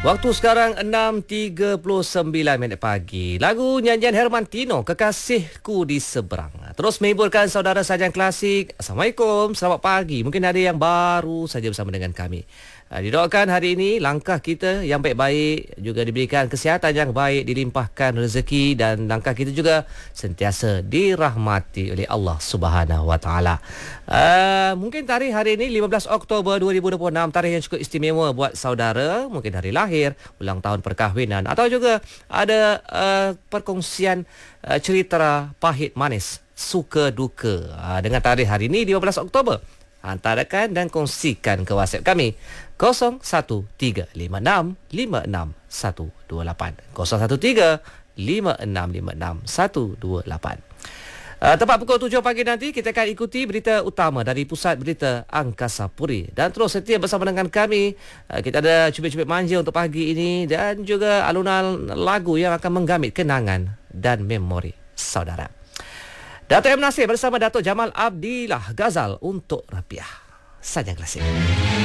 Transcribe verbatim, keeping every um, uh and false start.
Waktu sekarang enam tiga puluh sembilan minit pagi. Lagu nyanyian Herman Tino, Kekasihku di Seberang, terus menghiburkan saudara Sajang Klasik. Assalamualaikum, selamat pagi. Mungkin ada yang baru saja bersama dengan kami. Didoakan hari ini langkah kita yang baik-baik, juga diberikan kesihatan yang baik, dilimpahkan rezeki, dan langkah kita juga sentiasa dirahmati oleh Allah Subhanahu Wa Taala. Uh, mungkin tarikh hari ini lima belas Oktober dua ribu dua puluh enam, tarikh yang cukup istimewa buat saudara. Mungkin hari lahir, ulang tahun perkahwinan, atau juga ada uh, perkongsian uh, cerita pahit manis, suka duka. Uh, dengan tarikh hari ini lima belas Oktober, hantarkan dan kongsikan ke WhatsApp kami kosong satu tiga lima enam lima enam satu dua lapan kosong satu tiga lima enam lima enam satu dua lapan. Uh, tepat pukul tujuh pagi nanti kita akan ikuti berita utama dari Pusat Berita Angkasa Puri, dan terus setia bersama dengan kami. Uh, kita ada cubit-cubit manja untuk pagi ini, dan juga alunan lagu yang akan menggamit kenangan dan memori saudara. Dato' M. Nasir bersama Dato' Jamal Abdillah Ghazal untuk Rapiah. Sajang Klasik.